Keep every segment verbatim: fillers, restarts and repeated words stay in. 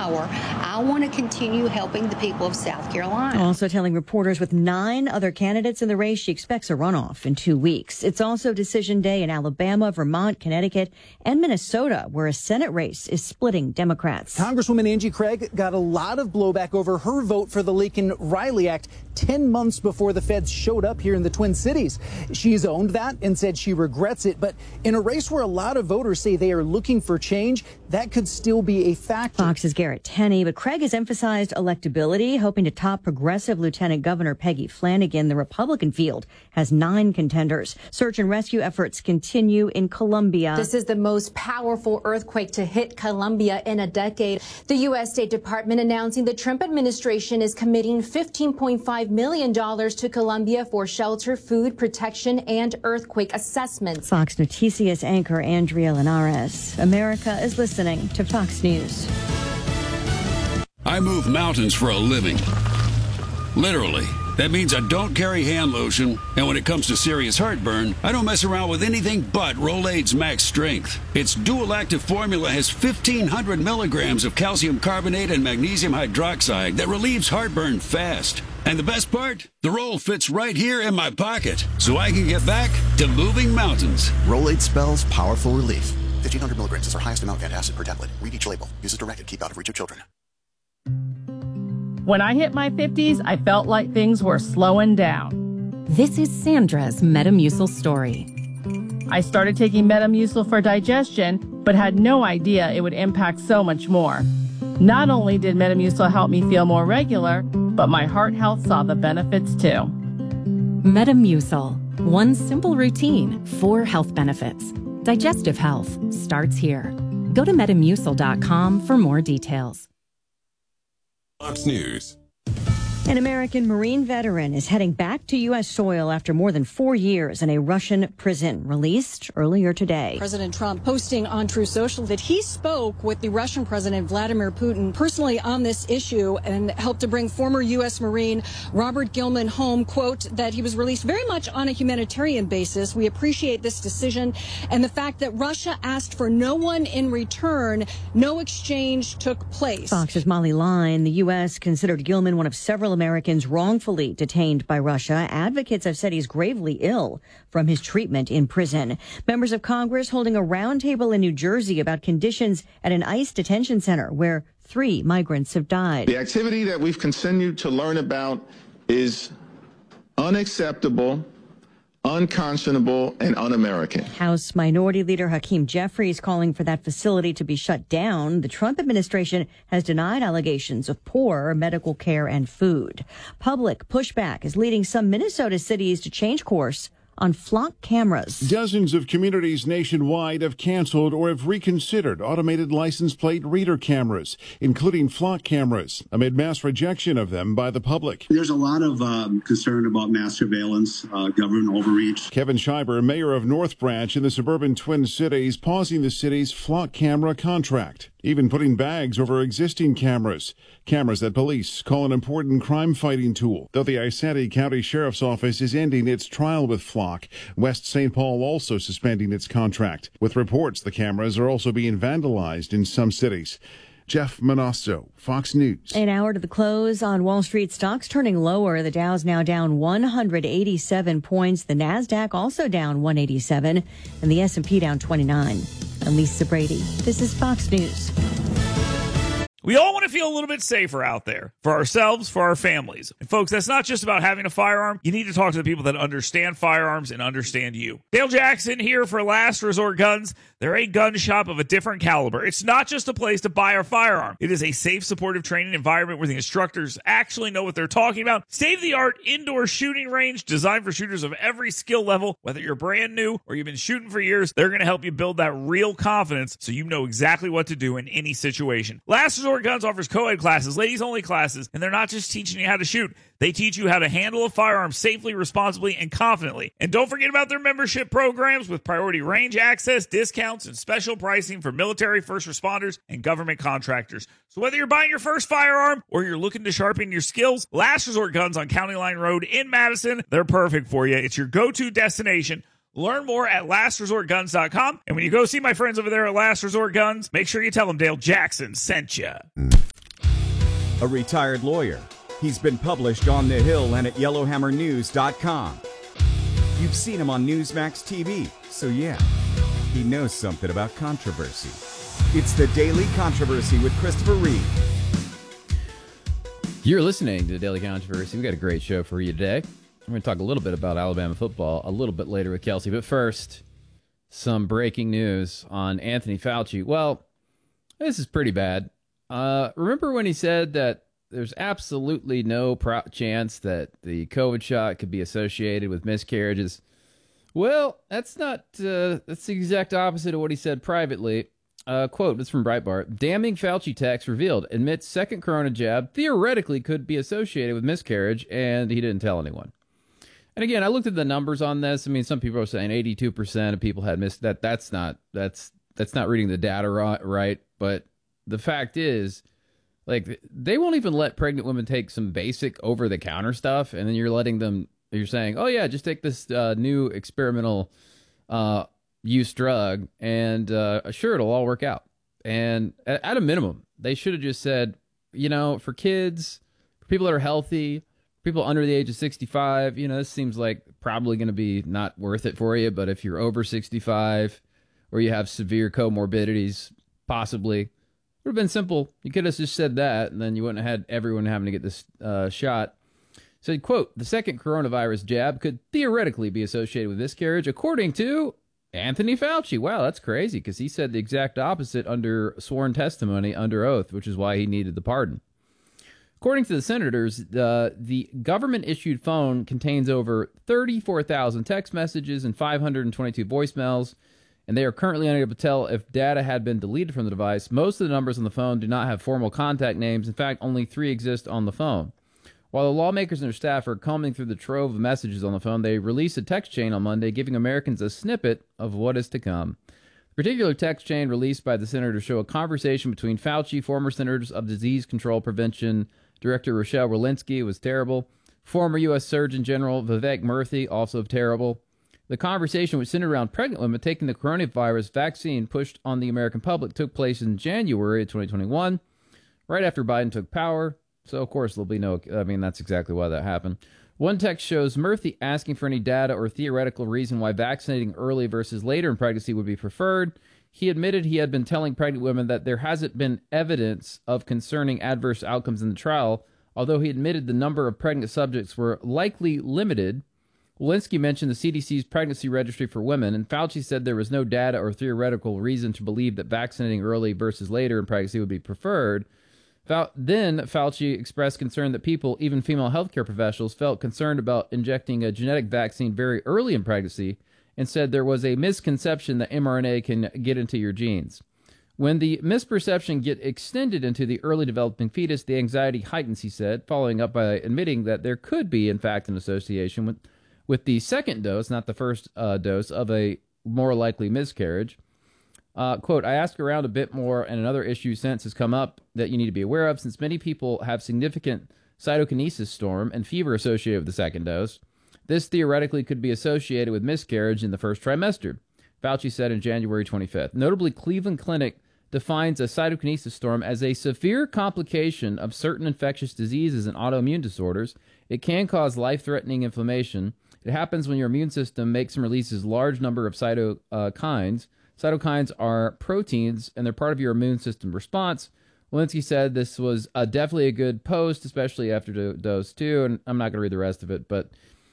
power, I want to continue helping the people of South Carolina. Also telling reporters with nine other candidates in the race, she expects a runoff in two weeks. It's also decision day in Alabama, Vermont, Connecticut, and Minnesota, where a Senate race is splitting Democrats. Congresswoman Angie Craig got a lot of blowback over her vote for the Laken-Riley Act ten months before the feds showed up here in the Twin Cities. She's owned that and said she regrets it. But in a race where a lot of voters say they are looking for change, that could still be a factor. Fox's Garrett Tenney, but Craig has emphasized electability, hoping to top progressive Lieutenant Governor Peggy Flanagan. The Republican field has nine contenders. Search and rescue efforts continue in Colombia. This is the most powerful earthquake to hit Colombia in a decade. The U S State Department announcing the Trump administration is committing fifteen point five million dollars to Colombia for shelter, food protection, and earthquake assessments. Fox Noticias anchor Andrea Linares. America is listening to Fox News. I move mountains for a living. Literally. That means I don't carry hand lotion, and when it comes to serious heartburn, I don't mess around with anything but Rolaids Max Strength. Its dual-active formula has fifteen hundred milligrams of calcium carbonate and magnesium hydroxide that relieves heartburn fast. And the best part? The roll fits right here in my pocket, so I can get back to moving mountains. Rolaids spells powerful relief. fifteen hundred milligrams is our highest amount of antacid per tablet. Read each label. Use as directed. Keep out of reach of children. When I hit my fifties, I felt like things were slowing down. This is Sandra's Metamucil story. I started taking Metamucil for digestion, but had no idea it would impact so much more. Not only did Metamucil help me feel more regular, but my heart health saw the benefits too. Metamucil. One simple routine, four health benefits. Digestive health starts here. Go to metamucil dot com for more details. Fox News. An American Marine veteran is heading back to U S soil after more than four years in a Russian prison, released earlier today. President Trump posting on Truth Social that he spoke with the Russian President Vladimir Putin personally on this issue and helped to bring former U S Marine Robert Gilman home. Quote, that he was released very much on a humanitarian basis. We appreciate this decision and the fact that Russia asked for no one in return. No exchange took place. Fox's Molly Line. The U S considered Gilman one of several Americans wrongfully detained by Russia. Advocates have said he's gravely ill from his treatment in prison. Members of Congress holding a roundtable in New Jersey about conditions at an ICE detention center where three migrants have died. The activity that we've continued to learn about is unacceptable, unconscionable, and un-American. House Minority Leader Hakeem Jeffries calling for that facility to be shut down. The Trump administration has denied allegations of poor medical care and food. Public pushback is leading some Minnesota cities to change course on flock cameras. Dozens of communities nationwide have canceled or have reconsidered automated license plate reader cameras, including flock cameras, amid mass rejection of them by the public. There's a lot of um, concern about mass surveillance, uh, government overreach. Kevin Schreiber, mayor of North Branch in the suburban Twin Cities, pausing the city's flock camera contract, even putting bags over existing cameras, cameras that police call an important crime-fighting tool. Though the Isanti County Sheriff's Office is ending its trial with Flock, West Saint Paul also suspending its contract, with reports the cameras are also being vandalized in some cities. Jeff Manasso, Fox News. An hour to the close on Wall Street. Stocks turning lower. The Dow's now down one hundred eighty-seven points. The Nasdaq also down one hundred eighty-seven, and the S and P down twenty-nine. I'm Lisa Brady. This is Fox News. We all want to feel a little bit safer out there for ourselves, for our families. And folks, that's not just about having a firearm. You need to talk to the people that understand firearms and understand you. Dale Jackson here for Last Resort Guns. They're a gun shop of a different caliber. It's not just a place to buy a firearm. It is a safe, supportive training environment where the instructors actually know what they're talking about. State-of-the-art indoor shooting range designed for shooters of every skill level. Whether you're brand new or you've been shooting for years, they're going to help you build that real confidence so you know exactly what to do in any situation. Last Resort Guns offers co-ed classes, ladies-only classes, and they're not just teaching you how to shoot. They teach you how to handle a firearm safely, responsibly, and confidently. And don't forget about their membership programs with priority range access, discounts, and special pricing for military, first responders, and government contractors. So whether you're buying your first firearm or you're looking to sharpen your skills, Last Resort Guns on County Line Road in Madison, they're perfect for you. It's your go-to destination. Learn more at last resort guns dot com. And when you go see my friends over there at Last Resort Guns, make sure you tell them Dale Jackson sent you. a retired lawyer. He's been published on The Hill and at yellowhammer news dot com. You've seen him on Newsmax T V, so yeah, he knows something about controversy. It's the Daily Controversy with Christopher Reed. You're listening to the Daily Controversy. We've got a great show for you today. We're going to talk a little bit about Alabama football a little bit later with Kelsey. But first, some breaking news on Anthony Fauci. Well, this is pretty bad. Uh, remember when he said that there's absolutely no pro- chance that the COVID shot could be associated with miscarriages? Well, that's not, uh, that's the exact opposite of what he said privately. Uh, quote, this is from Breitbart. Damning Fauci text revealed, admits second corona jab theoretically could be associated with miscarriage, and he didn't tell anyone. And again, I looked at the numbers on this. I mean, some people are saying eighty-two percent of people had missed that. That's not, that's, that's not reading the data right. But the fact is, like, they won't even let pregnant women take some basic over-the-counter stuff, and then you're letting them, you're saying, oh yeah, just take this uh, new experimental uh, use drug, and uh, sure, it'll all work out. And at, at a minimum, they should have just said, you know, for kids, for people that are healthy, people under the age of sixty-five, you know, this seems like probably going to be not worth it for you. But if you're over sixty-five or you have severe comorbidities, possibly, it would have been simple. You could have just said that, and then you wouldn't have had everyone having to get this uh, shot. So, quote, the second coronavirus jab could theoretically be associated with miscarriage, according to Anthony Fauci. Wow, that's crazy, because he said the exact opposite under sworn testimony under oath, which is why he needed the pardon. According to the senators, uh, the government-issued phone contains over thirty-four thousand text messages and five hundred twenty-two voicemails, and they are currently unable to tell if data had been deleted from the device. Most of the numbers on the phone do not have formal contact names. In fact, only three exist on the phone. While the lawmakers and their staff are combing through the trove of messages on the phone, they released a text chain on Monday giving Americans a snippet of what is to come. The particular text chain released by the senators show a conversation between Fauci, former Centers of Disease Control Prevention Director Rochelle Walensky was terrible. Former U S Surgeon General Vivek Murthy, also terrible. The conversation, which centered around pregnant women taking the coronavirus vaccine pushed on the American public, took place in January of twenty twenty-one, right after Biden took power. So, of course, there'll be no, I mean, that's exactly why that happened. One text shows Murthy asking for any data or theoretical reason why vaccinating early versus later in pregnancy would be preferred. He admitted he had been telling pregnant women that there hasn't been evidence of concerning adverse outcomes in the trial, although he admitted the number of pregnant subjects were likely limited. Walensky mentioned the C D C's pregnancy registry for women, and Fauci said there was no data or theoretical reason to believe that vaccinating early versus later in pregnancy would be preferred. Then Fauci expressed concern that people, even female healthcare professionals, felt concerned about injecting a genetic vaccine very early in pregnancy, and said there was a misconception that mRNA can get into your genes. When the misperception get extended into the early developing fetus, the anxiety heightens, he said, following up by admitting that there could be, in fact, an association with, with the second dose, not the first uh, dose, of a more likely miscarriage. Uh, quote, I asked around a bit more, and another issue since has come up that you need to be aware of, since many people have significant cytokinesis storm and fever associated with the second dose. This theoretically could be associated with miscarriage in the first trimester, Fauci said on January twenty-fifth. Notably, Cleveland Clinic defines a cytokinesis storm as a severe complication of certain infectious diseases and autoimmune disorders. It can cause life-threatening inflammation. It happens when your immune system makes and releases large number of cytokines. Cytokines are proteins, and they're part of your immune system response. Walensky said this was uh, definitely a good post, especially after do- dose two, and I'm not going to read the rest of it, but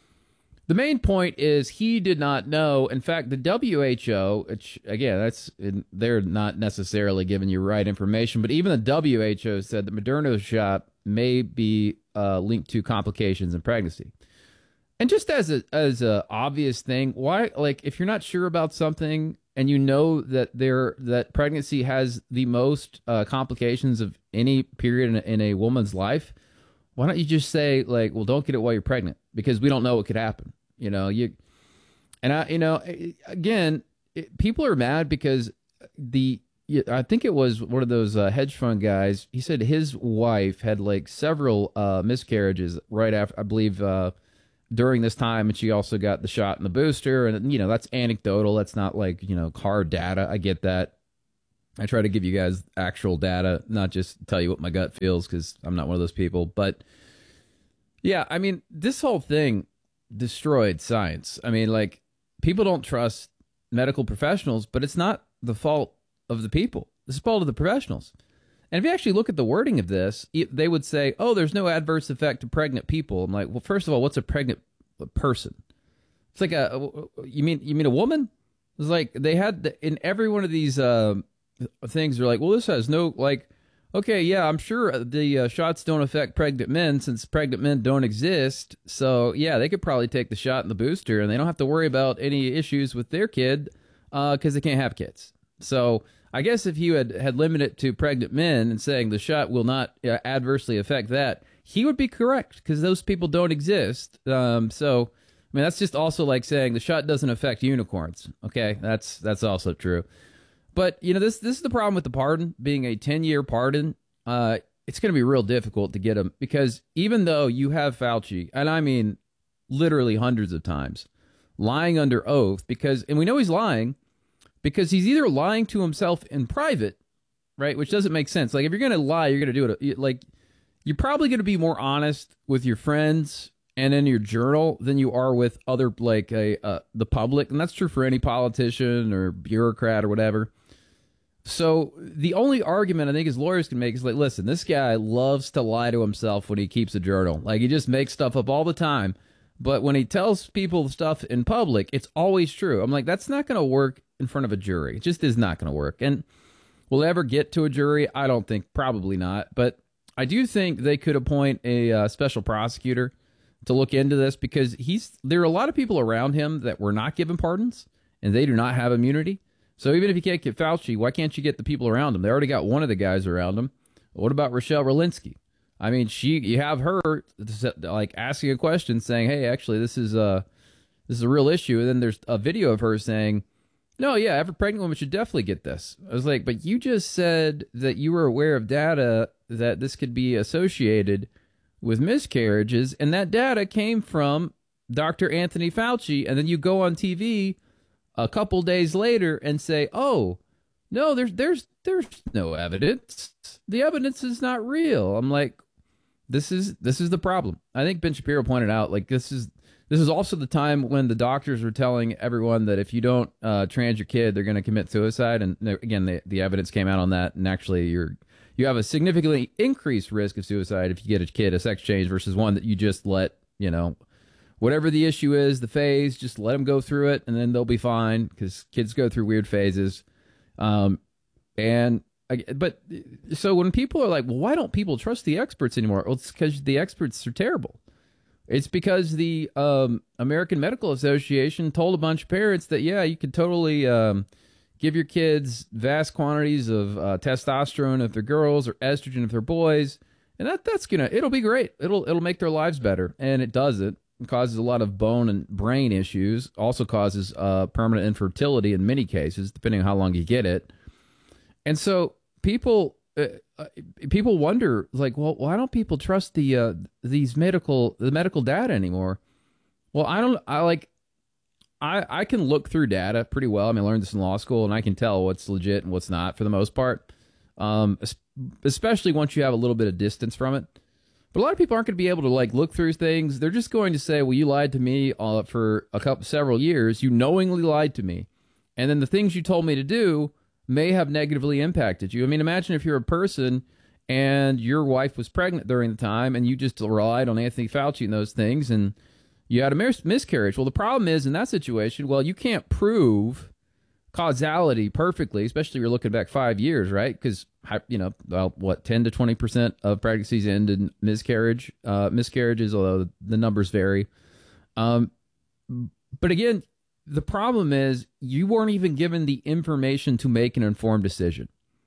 the main point is he did not know. In fact, the W H O, which, again, that's they're not necessarily giving you right information, but even the W H O said that Moderna shot may be uh, linked to complications in pregnancy. And just as a as a obvious thing, why, like, if you're not sure about something and you know that there that pregnancy has the most uh, complications of any period in a, in a woman's life, why don't you just say, like, well, don't get it while you're pregnant, because we don't know what could happen. You know, you and I, you know, again, it, people are mad because the I think it was one of those uh, hedge fund guys. He said his wife had like several uh, miscarriages right after, I believe, uh, during this time, and she also got the shot and the booster. And you know, that's anecdotal. That's not like, you know, hard data. I get that. I try to give you guys actual data, not just tell you what my gut feels, because I'm not one of those people. But yeah, I mean, this whole thing destroyed science. I mean, like, people don't trust medical professionals, but it's not the fault of the people. It's the fault of the professionals. And if you actually look at the wording of this, they would say, oh, there's no adverse effect to pregnant people. I'm like, well, first of all, what's a pregnant person? It's like a, you mean, you mean a woman? It's like they had the, in every one of these uh, things, they're like, well, this has no, like, okay, yeah, I'm sure the uh, shots don't affect pregnant men since pregnant men don't exist. So, yeah, they could probably take the shot and the booster, and they don't have to worry about any issues with their kid because uh, they can't have kids. So I guess if you had, had limited it to pregnant men and saying the shot will not uh, adversely affect that, he would be correct because those people don't exist. Um, so, I mean, that's just also like saying the shot doesn't affect unicorns. Okay, that's that's also true. But, you know, this this is the problem with the pardon, being a ten-year pardon. Uh, it's going to be real difficult to get him because even though you have Fauci, and I mean literally hundreds of times, lying under oath, because, and we know he's lying, because he's either lying to himself in private, right, which doesn't make sense. Like, if you're going to lie, you're going to do it, like, you're probably going to be more honest with your friends and in your journal than you are with other, like, a, uh, the public, and that's true for any politician or bureaucrat or whatever. So the only argument I think his lawyers can make is like, listen, this guy loves to lie to himself when he keeps a journal. Like, he just makes stuff up all the time. But when he tells people stuff in public, it's always true. I'm like, that's not going to work in front of a jury. It just is not going to work. And will it ever get to a jury? I don't think, probably not. But I do think they could appoint a uh, special prosecutor to look into this because he's there are a lot of people around him that were not given pardons, and they do not have immunity. So even if you can't get Fauci, why can't you get the people around him? They already got one of the guys around him. What about Rochelle Walensky? I mean, she you have her like asking a question saying, hey, actually, this is a, this is a real issue. And then there's a video of her saying, no, yeah, every pregnant woman should definitely get this. I was like, but you just said that you were aware of data that this could be associated with miscarriages. And that data came from Doctor Anthony Fauci. And then you go on T V a couple days later and say, oh, no, there's there's there's no evidence. The evidence is not real. I'm like, this is this is the problem. I think Ben Shapiro pointed out, like, this is this is also the time when the doctors were telling everyone that if you don't uh, trans your kid, they're going to commit suicide. And again, the, the evidence came out on that. And actually, you're you have a significantly increased risk of suicide if you get a kid a sex change versus one that you just let, you know, whatever the issue is, the phase, just let them go through it, and then they'll be fine because kids go through weird phases. Um, and but so when people are like, well, why don't people trust the experts anymore? Well, it's because the experts are terrible. It's because the um, American Medical Association told a bunch of parents that, yeah, you could totally um, give your kids vast quantities of uh, testosterone if they're girls or estrogen if they're boys, and that that's gonna it'll be great. It'll it'll make their lives better, and it doesn't. It causes a lot of bone and brain issues. Also causes uh, permanent infertility in many cases, depending on how long you get it. And so people uh, people wonder, like, well, why don't people trust the uh, these medical the medical data anymore? Well, I don't. I like. I I can look through data pretty well. I mean, I learned this in law school, and I can tell what's legit and what's not for the most part. Um, especially once you have a little bit of distance from it. But a lot of people aren't going to be able to, like, look through things. They're just going to say, well, you lied to me uh, for a couple, several years. You knowingly lied to me. And then the things you told me to do may have negatively impacted you. I mean, imagine if you're a person and your wife was pregnant during the time and you just relied on Anthony Fauci and those things and you had a mis- miscarriage. Well, the problem is in that situation, well, you can't prove causality perfectly, especially if you're looking back five years, right? Because, you know, well, what, ten to twenty percent of pregnancies end in miscarriage, uh, miscarriages, although the numbers vary. Um, but again, the problem is you weren't even given the information to make an informed decision.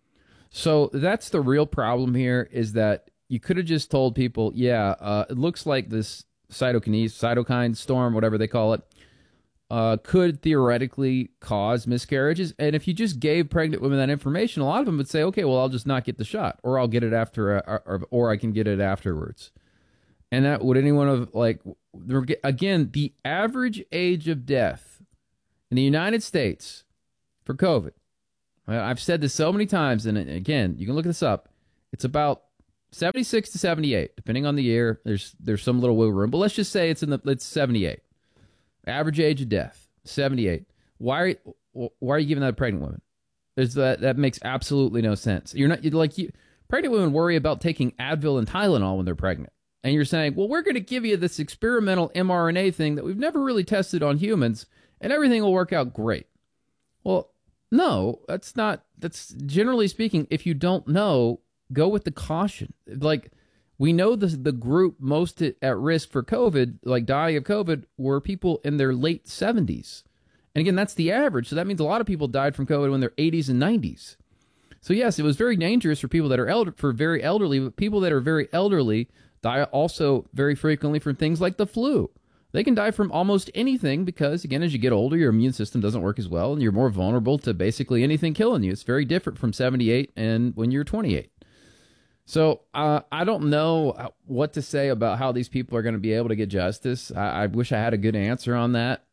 So that's the real problem here, is that you could have just told people, yeah, uh, it looks like this cytokine, cytokine storm, whatever they call it, Uh, could theoretically cause miscarriages. And if you just gave pregnant women that information, a lot of them would say, okay, well, I'll just not get the shot, or I'll get it after, uh, or, or I can get it afterwards. And that would anyone have, like, again, the average age of death in the United States for COVID, I've said this so many times, and again, you can look this up. It's about seventy-six to seventy-eight, depending on the year. There's there's some little wiggle room, but let's just say it's in the it's seventy-eight. Average age of death, seventy-eight. Why are why are you giving that to pregnant women? There's that that makes absolutely no sense. You're not you're like you pregnant women worry about taking Advil and Tylenol when they're pregnant, and you're saying, well, we're going to give you this experimental mRNA thing that we've never really tested on humans, and everything will work out great. Well, no, that's not. That's generally speaking, if you don't know, go with the caution. Like, we know the the group most at risk for COVID, like dying of COVID, were people in their late seventies. And again, that's the average. So that means a lot of people died from COVID when they're eighties and nineties. So yes, it was very dangerous for people that are elder, for very elderly, but people that are very elderly die also very frequently from things like the flu. They can die from almost anything because, again, as you get older, your immune system doesn't work as well, and you're more vulnerable to basically anything killing you. It's very different from seventy-eight and when you're twenty-eight. So uh, I don't know what to say about how these people are going to be able to get justice. I, I wish I had a good answer on that.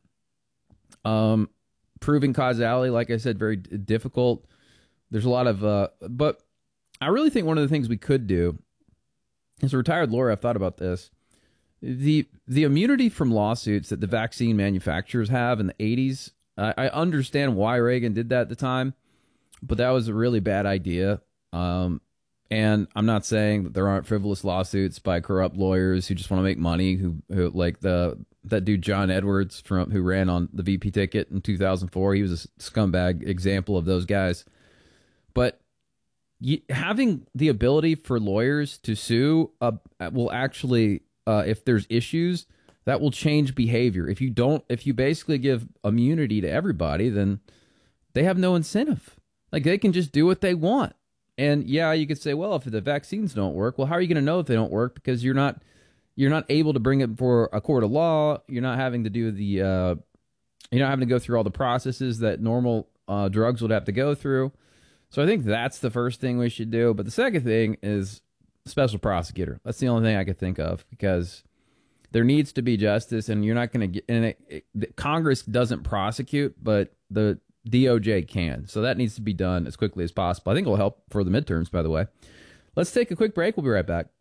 Um, proving causality, like I said, very d- difficult. There's a lot of, uh, but I really think one of the things we could do, as a retired lawyer, I've thought about this. The the immunity from lawsuits that the vaccine manufacturers have in the eighties, I, I understand why Reagan did that at the time, but that was a really bad idea. Um, and I'm not saying that there aren't frivolous lawsuits by corrupt lawyers who just want to make money, who, who like the that dude John Edwards from who ran on the V P ticket in two thousand four. He was a scumbag example of those guys. But you, having the ability for lawyers to sue uh, will actually. Uh, if there's issues, that will change behavior. If you don't, if you basically give immunity to everybody, then they have no incentive. Like, they can just do what they want. And yeah, you could say, well, if the vaccines don't work, well, how are you going to know if they don't work? Because you're not, you're not able to bring it before a court of law. You're not having to do the, uh, you're not having to go through all the processes that normal uh, drugs would have to go through. So I think that's the first thing we should do. But the second thing is special prosecutor. That's the only thing I could think of, because there needs to be justice, and you're not going to get. And it, it, Congress doesn't prosecute, but the D O J can. So that needs to be done as quickly as possible. I think it'll help for the midterms, by the way. Let's take a quick break. We'll be right back.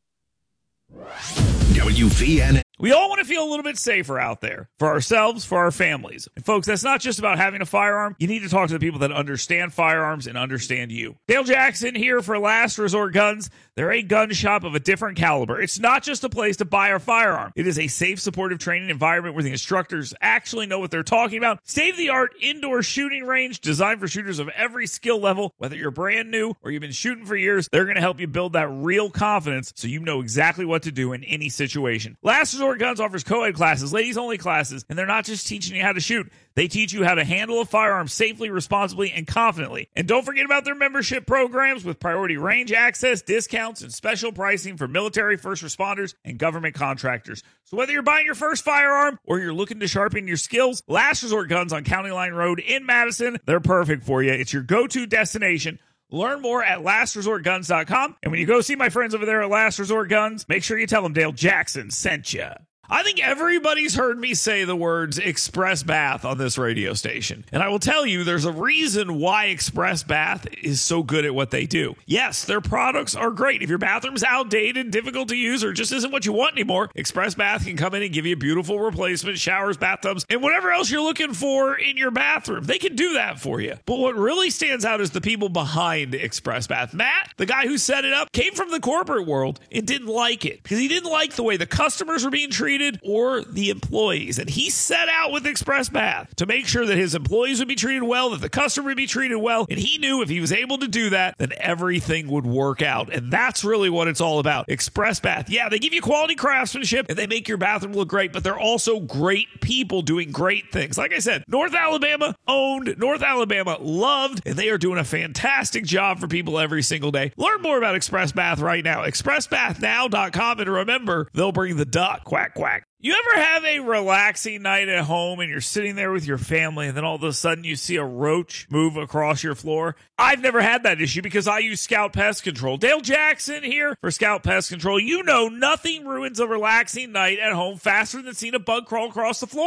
W V N. We all want to feel a little bit safer out there for ourselves, for our families. And folks, that's not just about having a firearm. You need to talk to the people that understand firearms and understand you. Dale Jackson here for Last Resort Guns. They're a gun shop of a different caliber. It's not just a place to buy a firearm. It is a safe, supportive training environment where the instructors actually know what they're talking about. State-of-the-art indoor shooting range designed for shooters of every skill level. Whether you're brand new or you've been shooting for years, they're going to help you build that real confidence so you know exactly what to do in any situation. Last Resort Guns offers co-ed classes, ladies-only classes, and they're not just teaching you how to shoot. They teach you how to handle a firearm safely, responsibly, and confidently. And don't forget about their membership programs with priority range access, discounts, and special pricing for military, first responders, and government contractors. So whether you're buying your first firearm or you're looking to sharpen your skills, Last Resort Guns on County Line Road in Madison, they're perfect for you. It's your go-to destination. Learn more at last resort guns dot com. And when you go see my friends over there at Last Resort Guns, make sure you tell them Dale Jackson sent you. I think everybody's heard me say the words Express Bath on this radio station. And I will tell you, there's a reason why Express Bath is so good at what they do. Yes, their products are great. If your bathroom's outdated, difficult to use, or just isn't what you want anymore, Express Bath can come in and give you beautiful replacement showers, bathtubs, and whatever else you're looking for in your bathroom. They can do that for you. But what really stands out is the people behind Express Bath. Matt, the guy who set it up, came from the corporate world and didn't like it because he didn't like the way the customers were being treated or the employees. And he set out with Express Bath to make sure that his employees would be treated well, that the customer would be treated well. And he knew if he was able to do that, then everything would work out. And that's really what it's all about. Express Bath. Yeah, they give you quality craftsmanship and they make your bathroom look great, but they're also great people doing great things. Like I said, North Alabama owned, North Alabama loved, and they are doing a fantastic job for people every single day. Learn more about Express Bath right now. express bath now dot com. And remember, they'll bring the duck. Quack, quack. You ever have a relaxing night at home and you're sitting there with your family and then all of a sudden you see a roach move across your floor? I've never had that issue because I use Scout Pest Control. Dale Jackson here for Scout Pest Control. You know nothing ruins a relaxing night at home faster than seeing a bug crawl across the floor.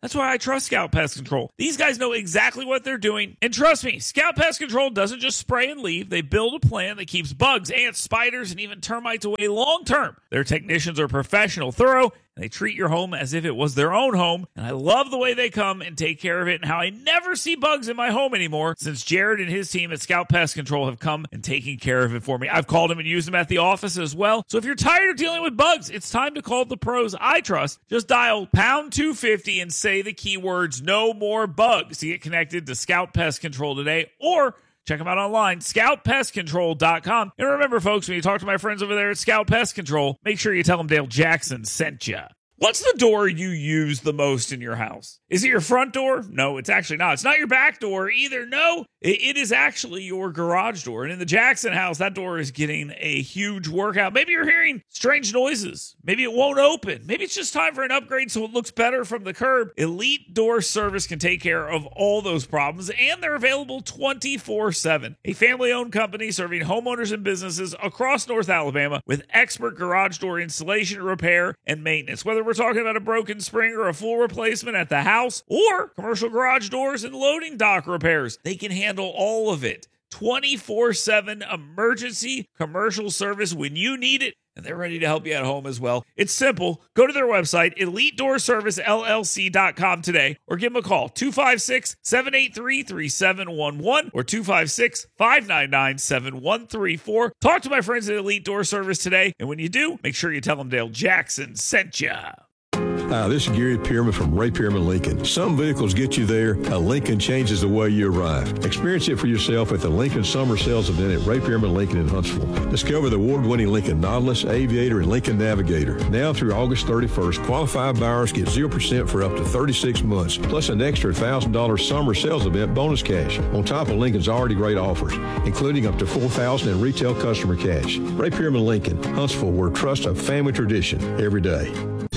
That's why I trust Scout Pest Control. These guys know exactly what they're doing. And trust me, Scout Pest Control doesn't just spray and leave. They build a plan that keeps bugs, ants, spiders, and even termites away long term. Their technicians are professional, thorough, and they treat your home as if it was their own home. And I love the way they come and take care of it, and how I never see bugs in my home anymore since Jared and his team at Scout Pest Control have come and taken care of it for me. I've called them and used them at the office as well. So if you're tired of dealing with bugs, it's time to call the pros I trust. Just dial pound two fifty and say the keywords "no more bugs" to get connected to Scout Pest Control today, or check them out online, scout pest control dot com. And remember, folks, when you talk to my friends over there at Scout Pest Control, make sure you tell them Dale Jackson sent you. What's the door you use the most in your house? Is it your front door? No, it's actually not. It's not your back door either. No, it, it is actually your garage door. And in the Jackson house, that door is getting a huge workout. Maybe you're hearing strange noises. Maybe it won't open. Maybe it's just time for an upgrade so it looks better from the curb. Elite Door Service can take care of all those problems, and they're available twenty-four seven. A family-owned company serving homeowners and businesses across North Alabama with expert garage door installation, repair, and maintenance. Whether we're talking about a broken spring or a full replacement at the house, or commercial garage doors and loading dock repairs, they can handle all of it. twenty-four seven emergency commercial service when you need it, and they're ready to help you at home as well. It's simple. Go to their website, elite door service l l c dot com today, or give them a call, two five six, seven eight three, three seven one one or two five six, five nine nine, seven one three four. Talk to my friends at Elite Door Service today, and when you do, make sure you tell them Dale Jackson sent ya. Hi, this is Gary Pearman from Ray Pearman Lincoln. Some vehicles get you there. A Lincoln changes the way you arrive. Experience it for yourself at the Lincoln Summer Sales Event at Ray Pearman Lincoln in Huntsville. Discover the award-winning Lincoln Nautilus, Aviator, and Lincoln Navigator. Now through August thirty-first, qualified buyers get zero percent for up to thirty-six months, plus an extra one thousand dollars Summer Sales Event bonus cash, on top of Lincoln's already great offers, including up to four thousand dollars in retail customer cash. Ray Pearman Lincoln, Huntsville, where trust a family tradition every day.